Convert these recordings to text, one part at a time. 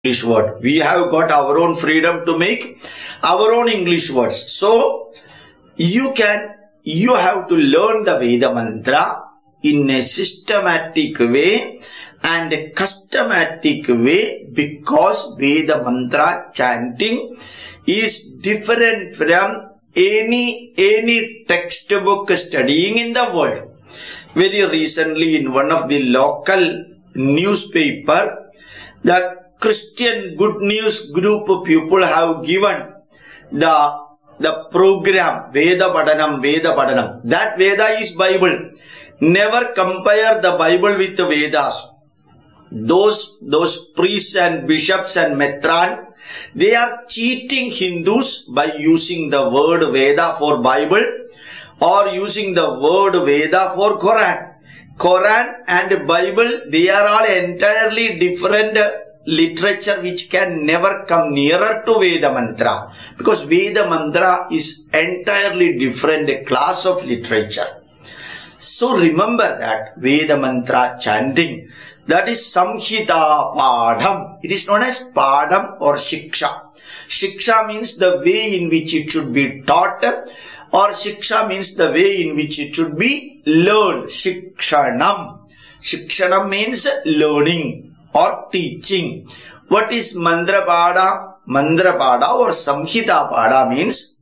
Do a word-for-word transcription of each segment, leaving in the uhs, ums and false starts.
English word. We have got our own freedom to make our own English words. So, you can, you have to learn the Veda mantra in a systematic way and a custommatic way, because Veda mantra chanting is different from any, any textbook studying in the world. Very recently in one of the local newspaper, the Christian Good News group of people have given the, the program Veda Padanam, Veda Padanam. That Veda is Bible. Never compare the Bible with the Vedas. Those, those priests and bishops and metran, they are cheating Hindus by using the word Veda for Bible or using the word Veda for Quran. Quran and Bible, they are all entirely different literature which can never come nearer to Veda mantra, because Veda mantra is entirely different class of literature. So remember that Veda mantra chanting, that is Samhita Padam. It is known as Padam or Shiksha. Shiksha means the way in which it should be taught, or Shiksha means the way in which it should be learned. Shikshanam. Shikshanam means learning or teaching. What is Mandra Pada? Mandra Pada or Samhita Pada means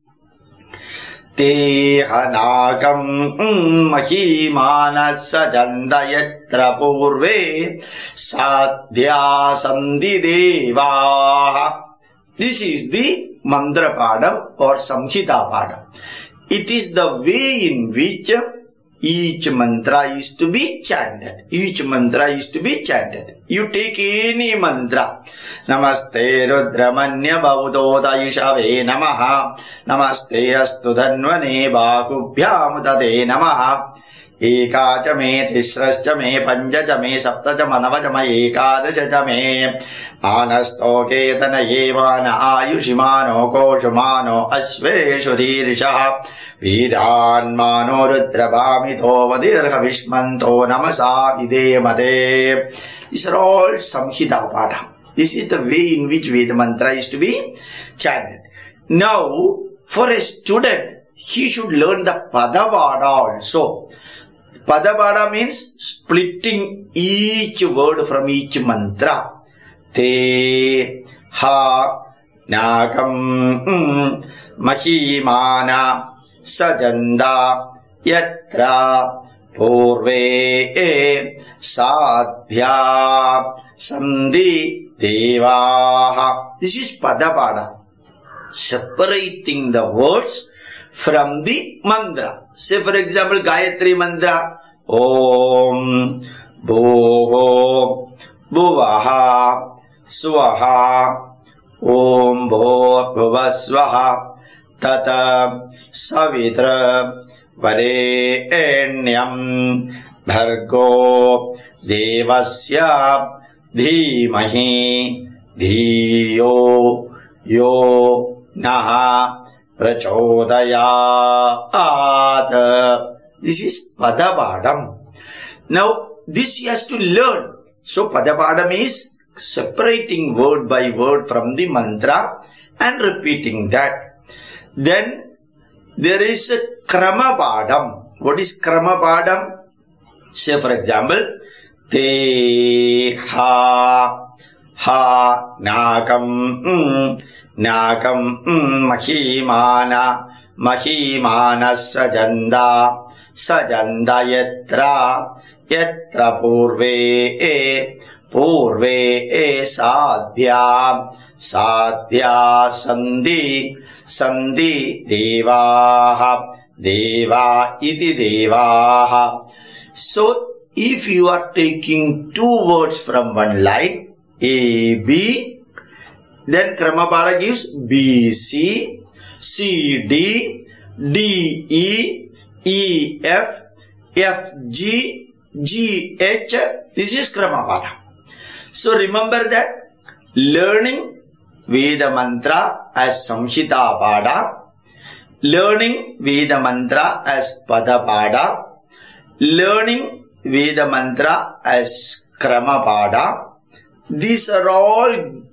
Te hanagam mahimana sajandayatra purve sadhya sandideva. This is the Mandra Padam or Samhita Padam. It is the way in which each mantra is to be chanted. Each mantra is to be chanted. You take any mantra. Namaste Rudramanya Baudodayishave Namaha. Namaste Astu Dhanvane Bakubhyam Tade Namaha. Ekacha me, Tisrascha me, Panjacha me, Saptacha Manavacha me, Ekadashacha me. Anasto Ketanaye Vana Ayushimano Koshumano Ashveshu Dhirishaha. Vidan Mano Rudrabhamito Vadirha Vishmanto Namasa Videmade. These are all Samhita Pada. This is the way in which Veda mantra is to be chanted. Now, for a student, he should learn the Padavada also. Padavada means splitting each word from each mantra. Te, ha, nagam, mahimana, sajanda, yatra, purve, sadhya, sandhi, devaha. This is Padavada. Separating the words from the mantra. Say for example, Gayatri mantra. Om, Bhoho, Bhuvaha, Swaha, Om Bho Bhuvasvaha, Tata Savitra Varenyam Bhargo Devasya Dhimahi Dhiyo Yo Naha Prachodayat. This is Padavadam. Now, this he has to learn. So, Padavadam is separating word by word from the mantra and repeating that. Then, there is a Kramavadam. What is Kramavadam? Say, for example, Te, Ha, Ha, Nagam, mm, Nagam, mm, Mahimana, Mahimana Sajanda, Sajanda Yatra, Yatra Purve, Purve Sadhya, Sadhya Sandhi, Sandhi Devaha, Deva iti Devaha. So, if you are taking two words from one line, A, B, then Kramapada gives B, C, C, D, D, E, E, F, F, G, G, H. This is Kramapada. So remember that learning Veda mantra as Samhita Pada, learning Veda mantra as Pada Pada, learning Veda mantra as Kramapada, these are all